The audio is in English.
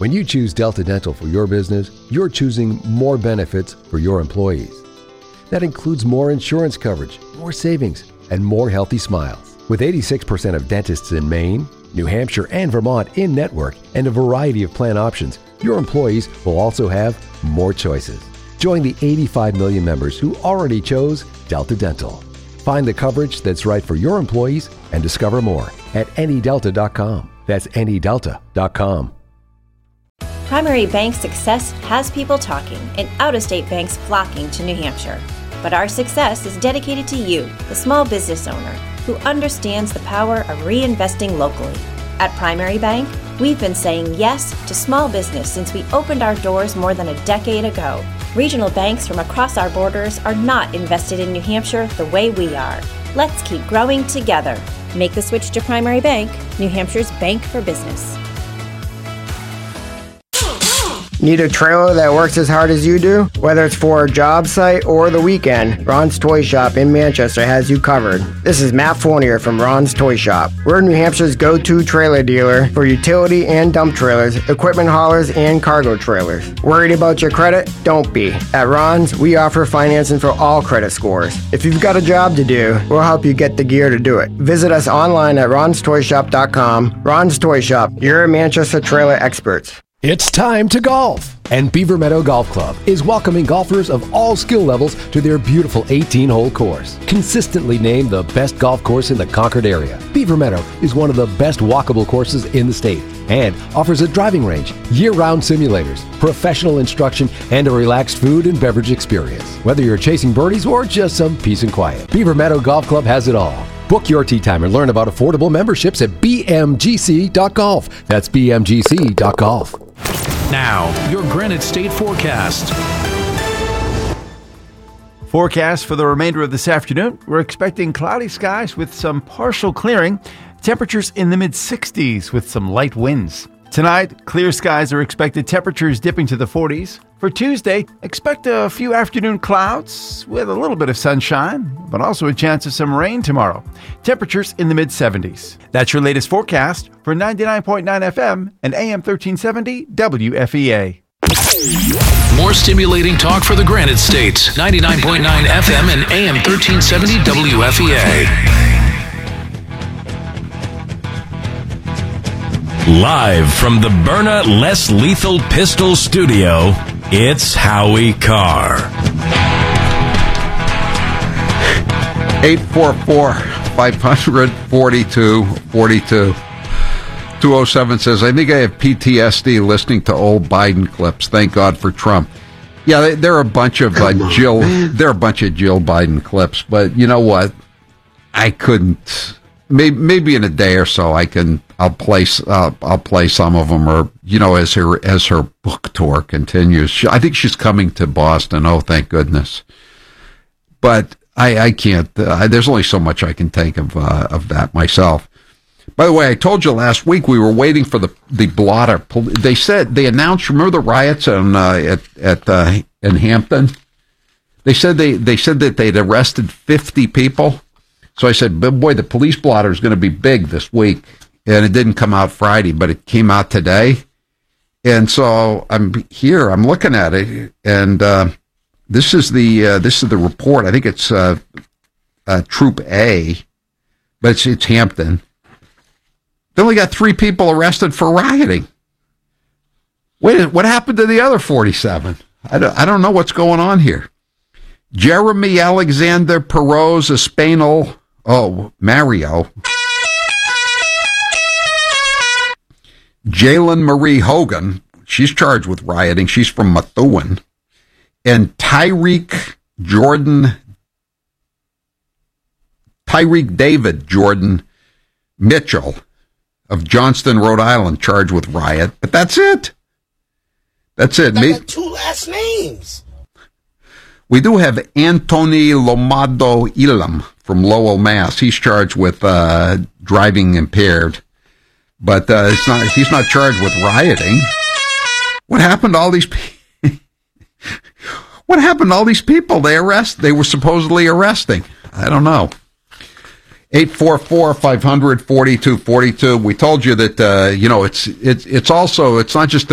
When you choose Delta Dental for your business, you're choosing more benefits for your employees. That includes more insurance coverage, more savings, and more healthy smiles. With 86% of dentists in Maine, New Hampshire, and Vermont in network and a variety of plan options, your employees will also have more choices. Join the 85 million members who already chose Delta Dental. Find the coverage that's right for your employees and discover more at anydelta.com. That's anydelta.com. Primary Bank success has people talking and out-of-state banks flocking to New Hampshire. But our success is dedicated to you, the small business owner, who understands the power of reinvesting locally. At Primary Bank, we've been saying yes to small business since we opened our doors more than a decade ago. Regional banks from across our borders are not invested in New Hampshire the way we are. Let's keep growing together. Make the switch to Primary Bank, New Hampshire's bank for business. Need a trailer that works as hard as you do? Whether it's for a job site or the weekend, Ron's Toy Shop in Manchester has you covered. This is Matt Fournier from Ron's Toy Shop. We're New Hampshire's go-to trailer dealer for utility and dump trailers, equipment haulers, and cargo trailers. Worried about your credit? Don't be. At Ron's, we offer financing for all credit scores. If you've got a job to do, we'll help you get the gear to do it. Visit us online at ronstoyshop.com. Ron's Toy Shop, your Manchester trailer experts. It's time to golf! And Beaver Meadow Golf Club is welcoming golfers of all skill levels to their beautiful 18-hole course. Consistently named the best golf course in the Concord area, Beaver Meadow is one of the best walkable courses in the state and offers a driving range, year-round simulators, professional instruction, and a relaxed food and beverage experience. Whether you're chasing birdies or just some peace and quiet, Beaver Meadow Golf Club has it all. Book your tee time and learn about affordable memberships at bmgc.golf. That's bmgc.golf. Now, your Granite State forecast. Forecast for the remainder of this afternoon. We're expecting cloudy skies with some partial clearing. Temperatures in the mid-60s with some light winds. Tonight, clear skies are expected, temperatures dipping to the 40s. For Tuesday, expect a few afternoon clouds with a little bit of sunshine, but also a chance of some rain tomorrow. Temperatures in the mid-70s. That's your latest forecast for 99.9 FM and AM 1370 WFEA. More stimulating talk for the Granite State. 99.9 FM and AM 1370 WFEA. Live from the Byrna Less Lethal Pistol Studio, it's Howie Carr. 844-542-42. 207 says, I think I have PTSD listening to old Biden clips. Thank God for Trump. Yeah, there are a bunch of Jill Biden clips, but you know what? I couldn't. Maybe in a day or so I'll play some of them, or as her book tour continues. I think she's coming to Boston. Oh, thank goodness. But I can't. There's only so much I can take of that myself. By the way, I told you last week we were waiting for the blotter. They announced. Remember the riots in Hampton? They said that they'd arrested 50 people. So I said, boy, the police blotter is going to be big this week. And it didn't come out Friday, but it came out today. And so I'm here, I'm looking at it, and this is the report. I think it's Troop A, but it's Hampton. They only got 3 people arrested for rioting. Wait, what happened to the other 47? I don't know what's going on here. Jeremy Alexander Perez Espanol. Oh, Mario. Jalen Marie Hogan. She's charged with rioting. She's from Methuen. And Tyreek David Jordan Mitchell of Johnston, Rhode Island, charged with riot. But that's it. That's it. I got 2 last names. We do have Anthony Lomado Ilam from Lowell, Mass. He's charged with driving impaired, but he's not charged with rioting. What happened to all these people? What happened to all these people they were supposedly arresting? I don't know. 844-500-4242. We told you that it's not just the